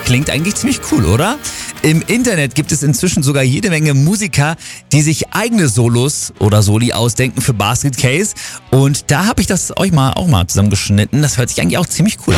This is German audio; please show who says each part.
Speaker 1: Klingt eigentlich ziemlich cool, oder? Im Internet gibt es inzwischen sogar jede Menge Musiker, die sich eigene Solos oder Soli ausdenken für Basket Case. Und da habe ich das euch auch mal zusammengeschnitten. Das hört sich eigentlich auch ziemlich cool an.